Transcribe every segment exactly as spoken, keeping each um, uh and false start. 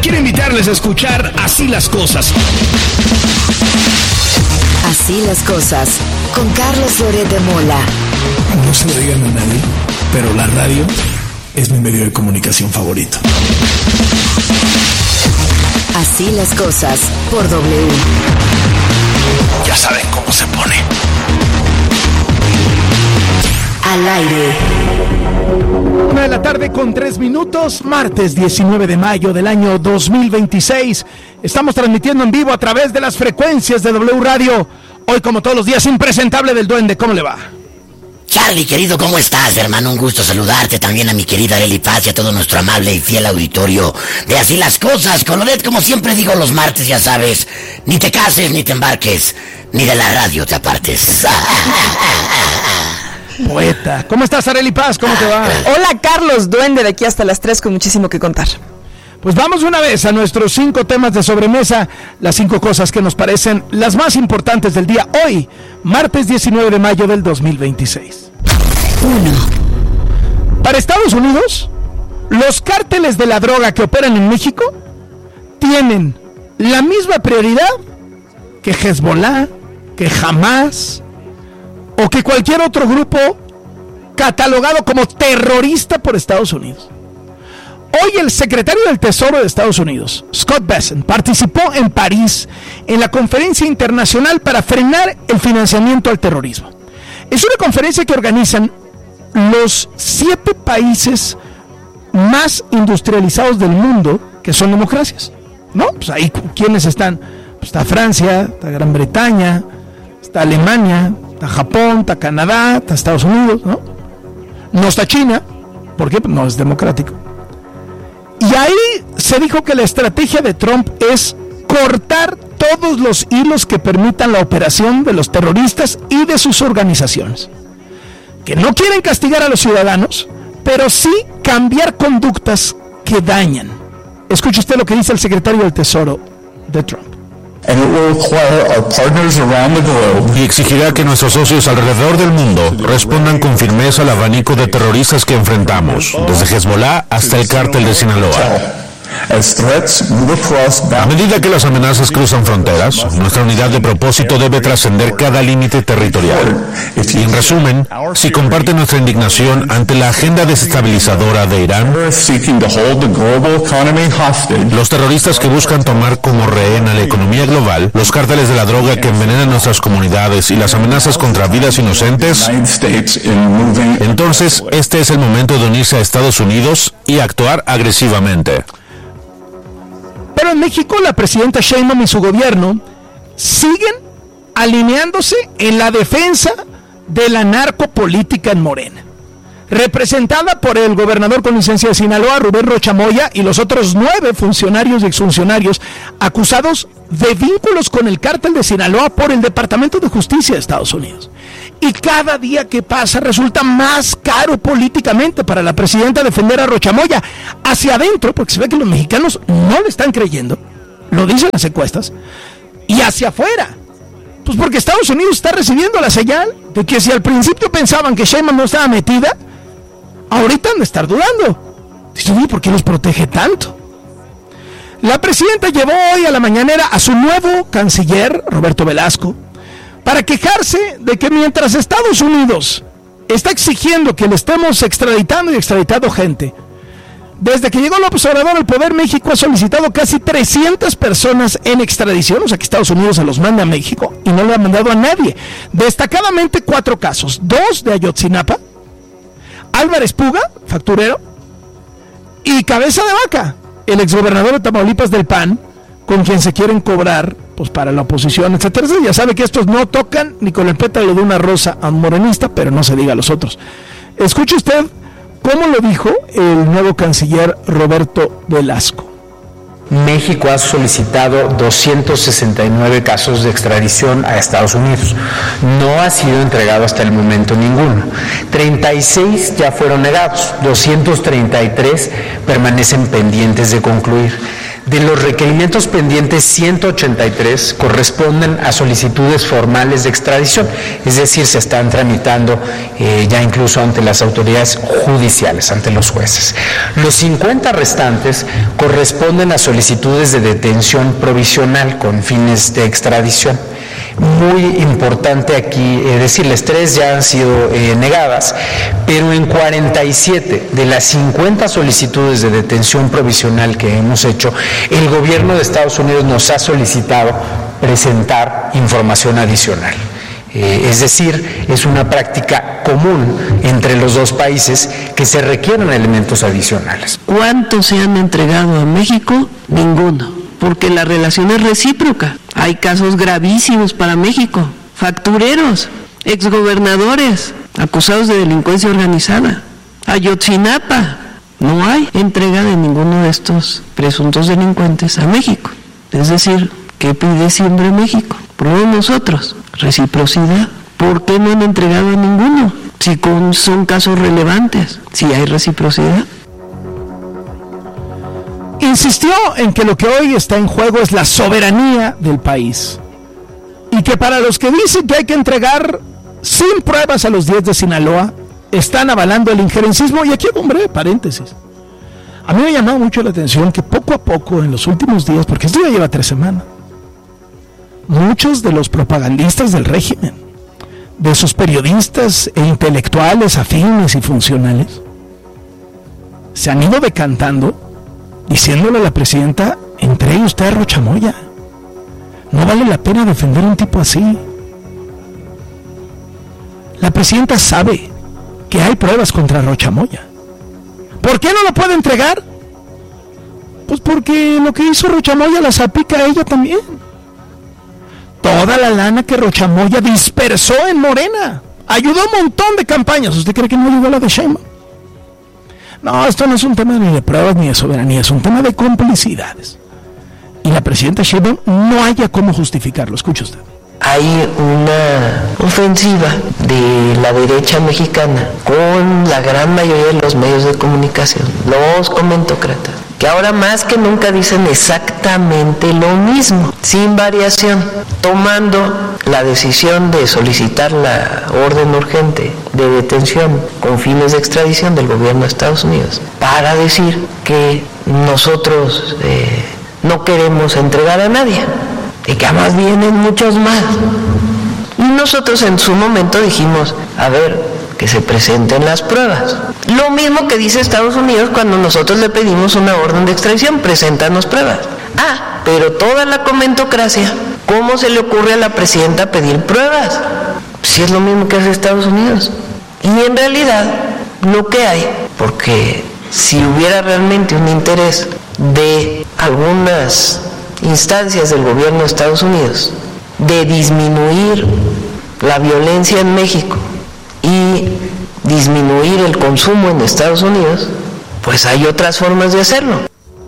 quiero invitarles a escuchar Así las Cosas. Así las Cosas, con Carlos Loret de Mola. No se lo digan a nadie, pero la radio es mi medio de comunicación favorito. Así las Cosas, por W. Ya saben cómo se pone. Al aire. Una de la tarde con tres minutos, martes diecinueve de mayo del año dos mil veintiséis. Estamos transmitiendo en vivo a través de las frecuencias de W Radio. Hoy, como todos los días, impresentable del Duende. ¿Cómo le va? Charlie, querido, ¿cómo estás, hermano? Un gusto saludarte, también a mi querida Arely Paz y a todo nuestro amable y fiel auditorio de Así las Cosas. Con Loret, como siempre digo los martes, ya sabes, ni te cases, ni te embarques, ni de la radio te apartes. Poeta. ¿Cómo estás, Arely Paz? ¿Cómo te va? Hola, Carlos, Duende, de aquí hasta las tres con muchísimo que contar. Pues vamos una vez a nuestros cinco temas de sobremesa, las cinco cosas que nos parecen las más importantes del día hoy, martes diecinueve de mayo del dos mil veintiséis. uno. Para Estados Unidos, los cárteles de la droga que operan en México tienen la misma prioridad que Hezbollah, que Hamas o que cualquier otro grupo catalogado como terrorista por Estados Unidos. Hoy el secretario del Tesoro de Estados Unidos, Scott Bessent, participó en París en la conferencia internacional para frenar el financiamiento al terrorismo. Es una conferencia que organizan los siete países más industrializados del mundo que son democracias, ¿no? Pues ahí, ¿quiénes están? Pues está Francia, está Gran Bretaña, está Alemania, está Japón, está Canadá, está Estados Unidos, ¿no? No está China, ¿por qué? Pues no es democrático. Y ahí se dijo que la estrategia de Trump es cortar todos los hilos que permitan la operación de los terroristas y de sus organizaciones. Que no quieren castigar a los ciudadanos, pero sí cambiar conductas que dañan. Escuche usted lo que dice el secretario del Tesoro de Trump. Y exigirá que nuestros socios alrededor del mundo respondan con firmeza al abanico de terroristas que enfrentamos, desde Hezbollah hasta el cártel de Sinaloa. A medida que las amenazas cruzan fronteras, nuestra unidad de propósito debe trascender cada límite territorial. Y en resumen, si comparten nuestra indignación ante la agenda desestabilizadora de Irán, los terroristas que buscan tomar como rehén a la economía global, los cárteles de la droga que envenenan nuestras comunidades y las amenazas contra vidas inocentes, entonces este es el momento de unirse a Estados Unidos y actuar agresivamente. Pero en México la presidenta Sheinbaum y su gobierno siguen alineándose en la defensa de la narcopolítica en Morena, representada por el gobernador con licencia de Sinaloa, Rubén Rocha Moya, y los otros nueve funcionarios y exfuncionarios acusados de vínculos con el cártel de Sinaloa por el Departamento de Justicia de Estados Unidos. Y cada día que pasa resulta más caro políticamente para la presidenta defender a Rocha Moya hacia adentro, porque se ve que los mexicanos no le están creyendo, lo dicen las encuestas, y hacia afuera, pues porque Estados Unidos está recibiendo la señal de que si al principio pensaban que Sheinbaum no estaba metida, ahorita han de estar dudando. Dicen, ¿por qué los protege tanto? La presidenta llevó hoy a la mañanera a su nuevo canciller, Roberto Velasco, para quejarse de que mientras Estados Unidos está exigiendo que le estemos extraditando y extraditando gente, desde que llegó López Obrador al poder, México ha solicitado casi trescientas personas en extradición, o sea que Estados Unidos se los manda a México y no le ha mandado a nadie. Destacadamente cuatro casos, dos de Ayotzinapa, Álvarez Puga, facturero, y Cabeza de Vaca, el exgobernador de Tamaulipas del P A N, con quien se quieren cobrar pues para la oposición, etcétera. Ya sabe que estos no tocan ni con el pétalo de una rosa a un morenista, pero no se diga a los otros. Escuche usted cómo lo dijo el nuevo canciller Roberto Velasco. México ha solicitado doscientos sesenta y nueve casos de extradición a Estados Unidos. No ha sido entregado hasta el momento ninguno. treinta y seis ya fueron negados, doscientos treinta y tres permanecen pendientes de concluir. De los requerimientos pendientes, ciento ochenta y tres corresponden a solicitudes formales de extradición, es decir, se están tramitando eh, ya incluso ante las autoridades judiciales, ante los jueces. Los cincuenta restantes corresponden a solicitudes de detención provisional con fines de extradición. Muy importante aquí eh, decirles, tres ya han sido eh, negadas, pero en cuarenta y siete de las cincuenta solicitudes de detención provisional que hemos hecho, el gobierno de Estados Unidos nos ha solicitado presentar información adicional. Eh, es decir, es una práctica común entre los dos países que se requieren elementos adicionales. ¿Cuántos se han entregado a México? Ninguno, porque la relación es recíproca. Hay casos gravísimos para México, factureros, exgobernadores acusados de delincuencia organizada. Ayotzinapa, no hay entrega de ninguno de estos presuntos delincuentes a México. Es decir, ¿qué pide siempre México? Por nosotros, reciprocidad. ¿Por qué no han entregado a ninguno? Si con, son casos relevantes, si hay reciprocidad. Insistió en que lo que hoy está en juego es la soberanía del país y que para los que dicen que hay que entregar sin pruebas a los diez de Sinaloa, están avalando el injerencismo. Y aquí hombre, paréntesis. A mí me ha llamado mucho la atención que poco a poco en los últimos días, porque esto ya lleva tres semanas, muchos de los propagandistas del régimen, de esos periodistas e intelectuales afines y funcionales, se han ido decantando diciéndole a la presidenta: entregue usted a Rocha Moya, no vale la pena defender a un tipo así. La presidenta sabe que hay pruebas contra Rocha Moya. ¿Por qué no lo puede entregar? Pues porque lo que hizo Rocha Moya la salpica a ella también. Toda la lana que Rocha Moya dispersó en Morena ayudó un montón de campañas. ¿Usted cree que no ayudó a la de Sheinbaum? No, esto no es un tema ni de pruebas ni de soberanía, es un tema de complicidades. Y la presidenta Sheinbaum no haya cómo justificarlo. Escuche usted. Hay una ofensiva de la derecha mexicana con la gran mayoría de los medios de comunicación, los comentócratas, que ahora más que nunca dicen exactamente lo mismo, sin variación, tomando la decisión de solicitar la orden urgente de detención con fines de extradición del gobierno de Estados Unidos, para decir que nosotros eh, no queremos entregar a nadie, y que además vienen muchos más. Y nosotros en su momento dijimos, a ver, que se presenten las pruebas. Lo mismo que dice Estados Unidos cuando nosotros le pedimos una orden de extradición: preséntanos pruebas. Ah, pero toda la comentocracia, ¿cómo se le ocurre a la presidenta pedir pruebas? Si es lo mismo que hace Estados Unidos. Y en realidad, lo que hay, porque si hubiera realmente un interés de algunas instancias del gobierno de Estados Unidos de disminuir la violencia en México y disminuir el consumo en Estados Unidos, pues hay otras formas de hacerlo.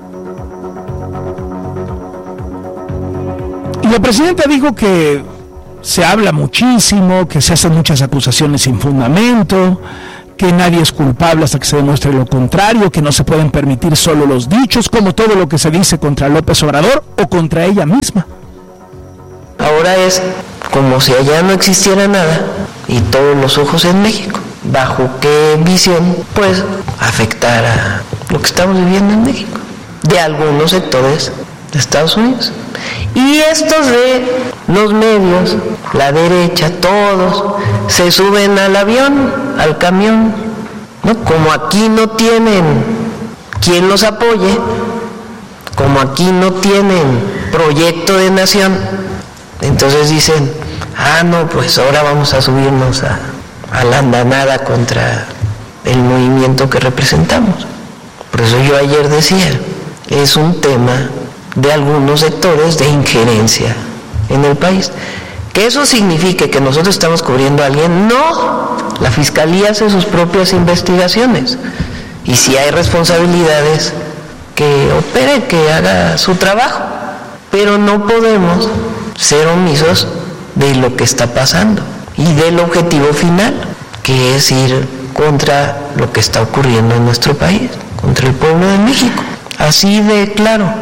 Y la presidenta dijo que se habla muchísimo, que se hacen muchas acusaciones sin fundamento, que nadie es culpable hasta que se demuestre lo contrario, que no se pueden permitir solo los dichos, como todo lo que se dice contra López Obrador o contra ella misma. Ahora es como si allá no existiera nada y todos los ojos en México. ¿Bajo qué visión? Pues afectar a lo que estamos viviendo en México, de algunos sectores de Estados Unidos. Y estos de los medios, la derecha, todos se suben al avión, al camión, ¿no? Como aquí no tienen quien los apoye, como aquí no tienen proyecto de nación, entonces dicen, ah, no, pues ahora vamos a subirnos a, a la andanada contra el movimiento que representamos. Por eso yo ayer decía, es un tema de algunos sectores de injerencia en el país. ¿Que eso signifique que nosotros estamos cubriendo a alguien? No, la Fiscalía hace sus propias investigaciones y si hay responsabilidades, que opere, que haga su trabajo, pero no podemos ser omisos de lo que está pasando y del objetivo final, que es ir contra lo que está ocurriendo en nuestro país, contra el pueblo de México. Así de claro.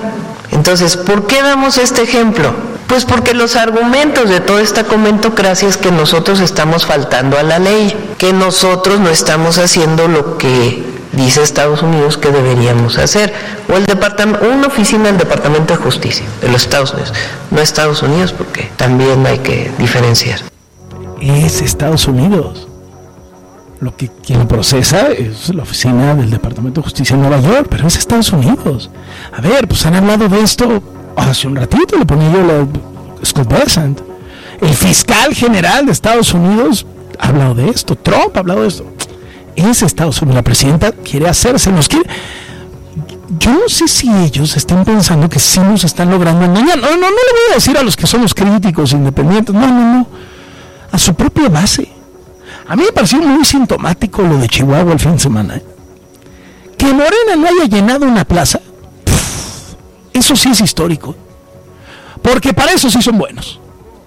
Entonces, ¿por qué damos este ejemplo? Pues porque los argumentos de toda esta comentocracia es que nosotros estamos faltando a la ley, que nosotros no estamos haciendo lo que dice Estados Unidos que deberíamos hacer, o el departamento, una oficina del Departamento de Justicia de los Estados Unidos, no Estados Unidos, porque también hay que diferenciar. Es Estados Unidos. Lo que quien procesa es la oficina del Departamento de Justicia en Nueva York, pero es Estados Unidos. A ver, pues han hablado de esto hace un ratito, le ponía yo la Scott Bessent. El fiscal general de Estados Unidos ha hablado de esto, Trump ha hablado de esto. Es Estados Unidos, la presidenta quiere hacerse, nos quiere. Yo no sé si ellos están pensando que sí nos están logrando engañar. No, no, no le voy a decir a los que somos críticos, independientes, no, no, no. A su propia base. A mí me pareció muy sintomático lo de Chihuahua el fin de semana. ¿eh? Que Morena no haya llenado una plaza, pff, eso sí es histórico. Porque para eso sí son buenos.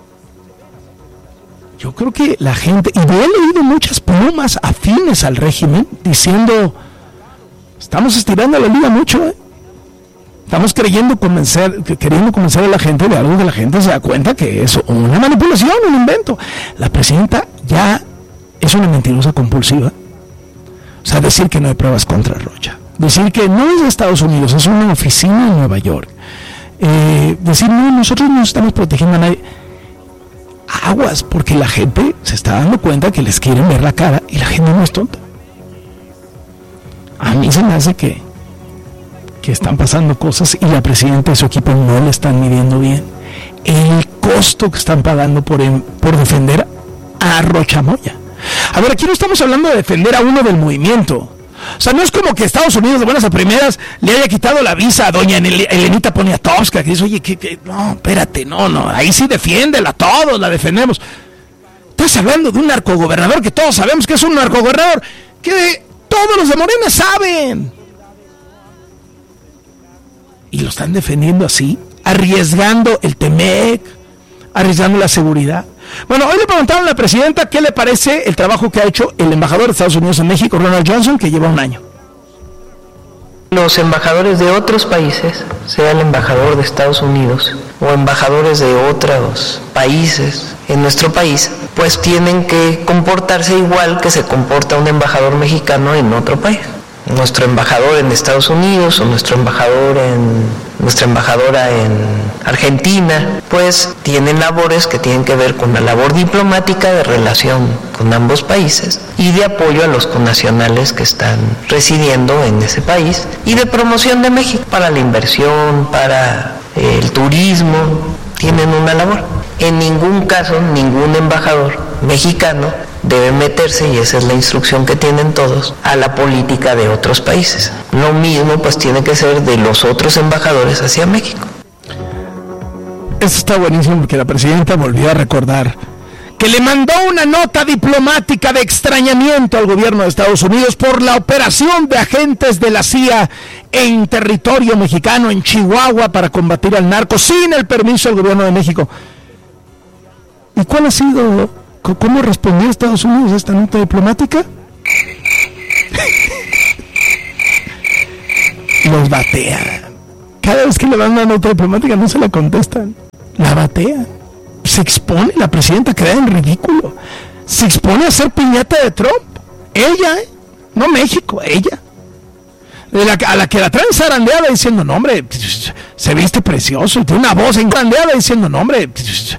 Yo creo que la gente, y yo he leído muchas plumas afines al régimen, diciendo, estamos estirando la liga mucho, ¿eh? Estamos creyendo convencer, queriendo convencer a la gente de algo que la gente se da cuenta que es una manipulación, un invento. La presidenta ya es una mentirosa compulsiva. O sea, decir que no hay pruebas contra Rocha. Decir que no es de Estados Unidos, es una oficina en Nueva York. Eh, decir, no, nosotros no estamos protegiendo a nadie. Aguas, porque la gente se está dando cuenta que les quieren ver la cara y la gente no es tonta. A mí se me hace que, que están pasando cosas y la presidenta y su equipo no le están midiendo bien el costo que están pagando por, por defender a Rocha Moya. A ver, aquí no estamos hablando de defender a uno del movimiento. O sea, no es como que Estados Unidos de buenas a primeras le haya quitado la visa a doña Elenita Poniatowska, que dice, oye, que, que, no, espérate, no, no, ahí sí defiéndela, todos la defendemos. Estás hablando de un narcogobernador que todos sabemos que es un narcogobernador, que de, todos los de Morena saben. Y lo están defendiendo así, arriesgando el Temec, arriesgando la seguridad. Bueno, hoy le preguntaron a la presidenta qué le parece el trabajo que ha hecho el embajador de Estados Unidos en México, Ronald Johnson, que lleva un año. Los embajadores de otros países, sea el embajador de Estados Unidos o embajadores de otros países en nuestro país, pues tienen que comportarse igual que se comporta un embajador mexicano en otro país. Nuestro embajador en Estados Unidos o nuestro embajador en nuestra embajadora en Argentina, pues tienen labores que tienen que ver con la labor diplomática de relación con ambos países y de apoyo a los connacionales que están residiendo en ese país y de promoción de México para la inversión, para el turismo, tienen una labor. En ningún caso, ningún embajador mexicano debe meterse, y esa es la instrucción que tienen todos, a la política de otros países. Lo mismo pues tiene que ser de los otros embajadores hacia México. Esto está buenísimo porque la presidenta volvió a recordar que le mandó una nota diplomática de extrañamiento al gobierno de Estados Unidos por la operación de agentes de la C I A en territorio mexicano, en Chihuahua, para combatir al narco sin el permiso del gobierno de México. ¿Y cuál ha sido, cómo respondió Estados Unidos a esta nota diplomática? Los batean. Cada vez que le dan una nota diplomática no se la contestan. La batean. Se expone, la presidenta queda en ridículo. Se expone a ser piñata de Trump. Ella, ¿eh? No México, ella. De la, a la que la traen zarandeada diciendo, no hombre, se viste precioso. Y tiene una voz zarandeada diciendo, no hombre,